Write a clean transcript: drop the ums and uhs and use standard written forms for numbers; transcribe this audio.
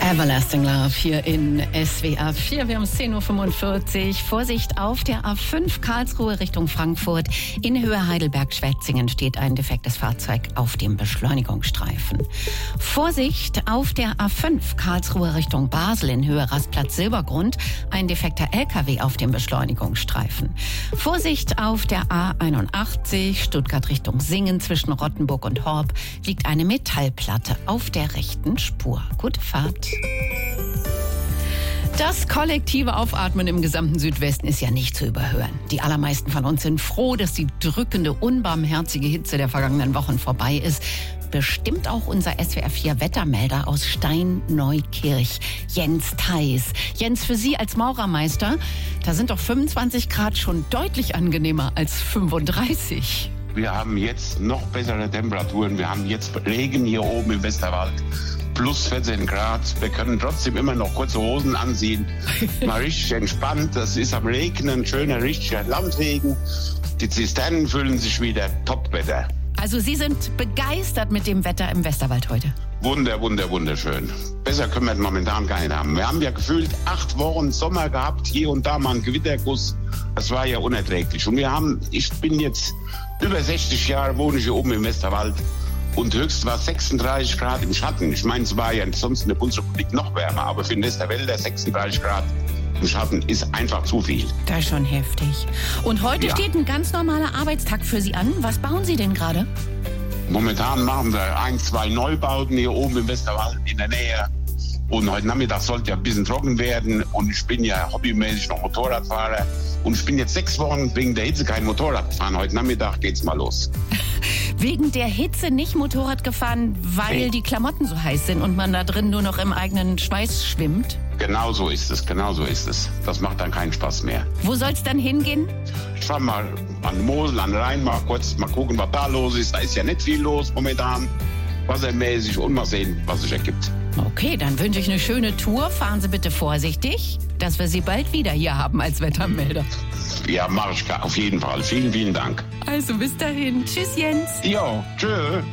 Everlasting Love hier in SWR 4. Wir haben es 10.45 Uhr. Vorsicht auf der A5 Karlsruhe Richtung Frankfurt. In Höhe Heidelberg-Schwetzingen steht ein defektes Fahrzeug auf dem Beschleunigungsstreifen. Vorsicht auf der A5 Karlsruhe Richtung Basel in Höhe Rastplatz-Silbergrund. Ein defekter LKW auf dem Beschleunigungsstreifen. Vorsicht auf der A81 Stuttgart Richtung Singen zwischen Rottenburg und Horb liegt eine Metallplatte auf der rechten Spur. Gute Fahrt. Das kollektive Aufatmen im gesamten Südwesten ist ja nicht zu überhören. Die allermeisten von uns sind froh, dass die drückende, unbarmherzige Hitze der vergangenen Wochen vorbei ist. Bestimmt auch unser SWR4-Wettermelder aus Stein-Neukirch, Jens Theis. Jens, für Sie als Maurermeister, da sind doch 25 Grad schon deutlich angenehmer als 35. Wir haben jetzt noch bessere Temperaturen. Wir haben jetzt Regen hier oben im Westerwald. Plus 14 Grad. Wir können trotzdem immer noch kurze Hosen anziehen. Mal richtig entspannt. Das ist am Regnen. Schöner, richtiger Landregen. Die Zisternen füllen sich wieder. Top-Wetter. Also Sie sind begeistert mit dem Wetter im Westerwald heute? Wunderschön. Besser können wir momentan keinen haben. Wir haben ja gefühlt 8 Wochen Sommer gehabt. Hier und da mal einen Gewitterguss. Das war ja unerträglich. Und ich bin jetzt über 60 Jahre, wohne ich hier oben im Westerwald. Und höchst war 36 Grad im Schatten. Ich meine, es war ja sonst in der Bundesrepublik noch wärmer. Aber für den Westerwälder 36 Grad im Schatten ist einfach zu viel. Das ist schon heftig. Und heute steht ein ganz normaler Arbeitstag für Sie an. Was bauen Sie denn gerade? Momentan machen wir 1, 2 Neubauten hier oben im Westerwald in der Nähe. Und heute Nachmittag sollte ja ein bisschen trocken werden. Und ich bin ja hobbymäßig noch Motorradfahrer. Und ich bin jetzt 6 Wochen wegen der Hitze kein Motorrad gefahren. Heute Nachmittag geht's mal los. Wegen der Hitze nicht Motorrad gefahren, weil die Klamotten so heiß sind und man da drin nur noch im eigenen Schweiß schwimmt? Genau so ist es. Das macht dann keinen Spaß mehr. Wo soll's dann hingehen? Ich fahr mal an die Mosel, an den Rhein, mal gucken, was da los ist. Da ist ja nicht viel los momentan, wassermäßig, und mal sehen, was sich ergibt. Okay, dann wünsche ich eine schöne Tour. Fahren Sie bitte vorsichtig, dass wir Sie bald wieder hier haben als Wettermelder. Ja, mache ich auf jeden Fall. Vielen Dank. Also bis dahin. Tschüss, Jens. Jo, tschö.